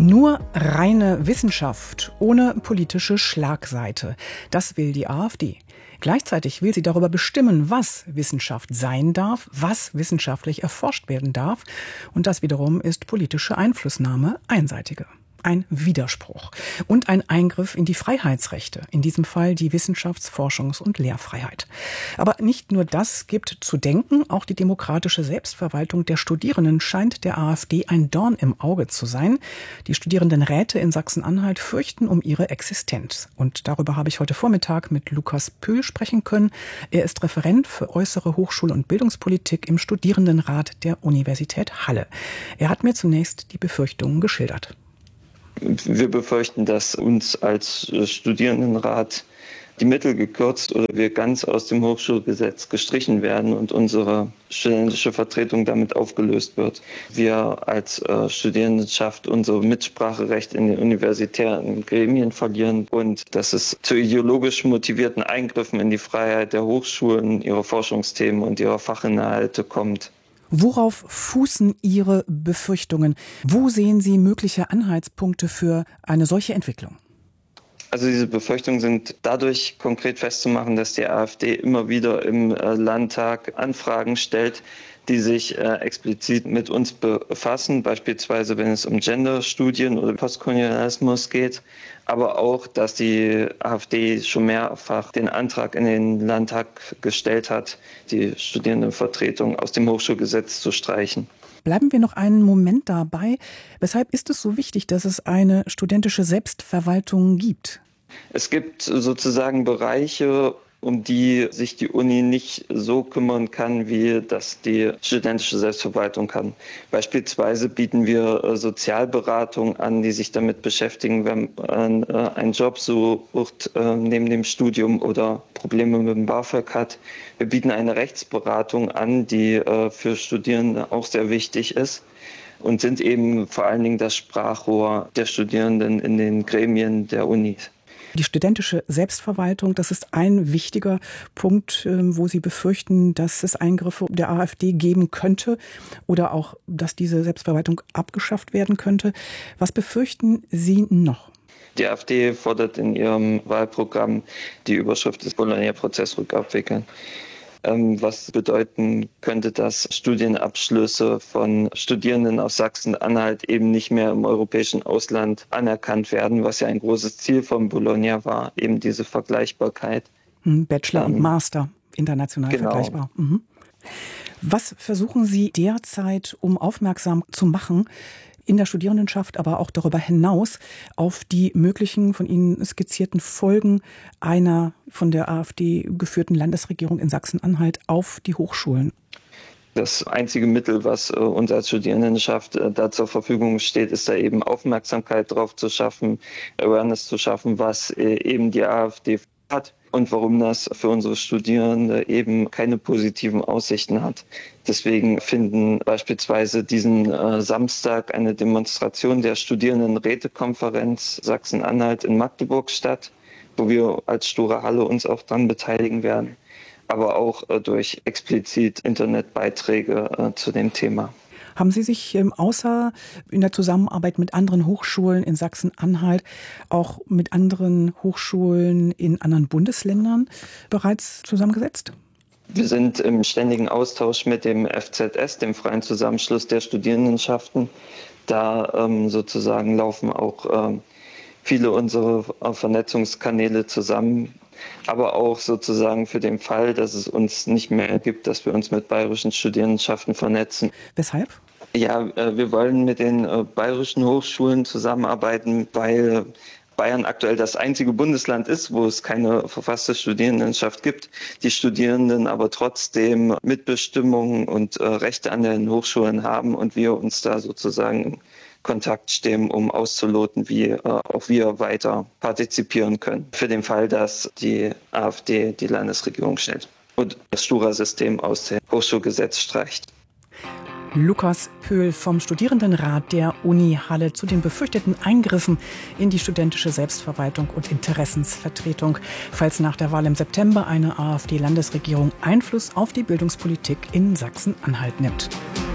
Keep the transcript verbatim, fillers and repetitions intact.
Nur reine Wissenschaft ohne politische Schlagseite. Das will die AfD. Gleichzeitig will sie darüber bestimmen, was Wissenschaft sein darf, was wissenschaftlich erforscht werden darf. Und das wiederum ist politische Einflussnahme, einseitige. Ein Widerspruch und ein Eingriff in die Freiheitsrechte, in diesem Fall die Wissenschafts-, Forschungs- und Lehrfreiheit. Aber nicht nur das gibt zu denken, auch die demokratische Selbstverwaltung der Studierenden scheint der AfD ein Dorn im Auge zu sein. Die Studierendenräte in Sachsen-Anhalt fürchten um ihre Existenz. Und darüber habe ich heute Vormittag mit Lukas Pöhl sprechen können. Er ist Referent für äußere Hochschul- und Bildungspolitik im Studierendenrat der Universität Halle. Er hat mir zunächst die Befürchtungen geschildert. Wir befürchten, dass uns als Studierendenrat die Mittel gekürzt oder wir ganz aus dem Hochschulgesetz gestrichen werden und unsere studentische Vertretung damit aufgelöst wird. Wir als äh, Studierendenschaft unser Mitspracherecht in den universitären Gremien verlieren und dass es zu ideologisch motivierten Eingriffen in die Freiheit der Hochschulen, ihrer Forschungsthemen und ihrer Fachinhalte kommt. Worauf fußen Ihre Befürchtungen? Wo sehen Sie mögliche Anhaltspunkte für eine solche Entwicklung? Also diese Befürchtungen sind dadurch konkret festzumachen, dass die AfD immer wieder im Landtag Anfragen stellt, die sich äh, explizit mit uns befassen, beispielsweise wenn es um Genderstudien oder Postkolonialismus geht, aber auch, dass die AfD schon mehrfach den Antrag in den Landtag gestellt hat, die Studierendenvertretung aus dem Hochschulgesetz zu streichen. Bleiben wir noch einen Moment dabei. Weshalb ist es so wichtig, dass es eine studentische Selbstverwaltung gibt? Es gibt sozusagen Bereiche, um die sich die Uni nicht so kümmern kann, wie das die studentische Selbstverwaltung kann. Beispielsweise bieten wir Sozialberatung an, die sich damit beschäftigen, wenn man einen Job sucht neben dem Studium oder Probleme mit dem BAföG hat. Wir bieten eine Rechtsberatung an, die für Studierende auch sehr wichtig ist und sind eben vor allen Dingen das Sprachrohr der Studierenden in den Gremien der Unis. Die studentische Selbstverwaltung, das ist ein wichtiger Punkt, wo Sie befürchten, dass es Eingriffe der AfD geben könnte oder auch, dass diese Selbstverwaltung abgeschafft werden könnte. Was befürchten Sie noch? Die AfD fordert in ihrem Wahlprogramm die Überschrift des Bologna-Prozess rückabwickeln. Was bedeuten könnte, dass Studienabschlüsse von Studierenden aus Sachsen-Anhalt eben nicht mehr im europäischen Ausland anerkannt werden, was ja ein großes Ziel von Bologna war, eben diese Vergleichbarkeit. Bachelor ähm, und Master, international genau. vergleichbar. Mhm. Was versuchen Sie derzeit, um aufmerksam zu machen, in der Studierendenschaft, aber auch darüber hinaus auf die möglichen von Ihnen skizzierten Folgen einer von der AfD geführten Landesregierung in Sachsen-Anhalt auf die Hochschulen? Das einzige Mittel, was äh, uns als Studierendenschaft äh, da zur Verfügung steht, ist da eben Aufmerksamkeit drauf zu schaffen, Awareness zu schaffen, was äh, eben die AfD hat und warum das für unsere Studierende eben keine positiven Aussichten hat. Deswegen finden beispielsweise diesen äh, Samstag eine Demonstration der Studierendenrätekonferenz Sachsen-Anhalt in Magdeburg statt, wo wir als Stura Halle uns auch dran beteiligen werden, aber auch äh, durch explizit Internetbeiträge äh, zu dem Thema. Haben Sie sich ähm, außer in der Zusammenarbeit mit anderen Hochschulen in Sachsen-Anhalt auch mit anderen Hochschulen in anderen Bundesländern bereits zusammengesetzt? Wir sind im ständigen Austausch mit dem F Z S, dem Freien Zusammenschluss der Studierendenschaften. Da ähm, sozusagen laufen auch ähm, viele unserer Vernetzungskanäle zusammen. Aber auch sozusagen für den Fall, dass es uns nicht mehr gibt, dass wir uns mit bayerischen Studierendenschaften vernetzen. Weshalb? Ja, wir wollen mit den bayerischen Hochschulen zusammenarbeiten, weil Bayern aktuell das einzige Bundesland ist, wo es keine verfasste Studierendenschaft gibt. Die Studierenden aber trotzdem Mitbestimmung und Rechte an den Hochschulen haben und wir uns da sozusagen Kontakt stehen, um auszuloten, wie äh, auch wir weiter partizipieren können. Für den Fall, dass die AfD die Landesregierung stellt und das Stura-System aus dem Hochschulgesetz streicht. Lukas Pöhl vom Studierendenrat der Uni Halle zu den befürchteten Eingriffen in die studentische Selbstverwaltung und Interessensvertretung, falls nach der Wahl im September eine AfD-Landesregierung Einfluss auf die Bildungspolitik in Sachsen-Anhalt nimmt.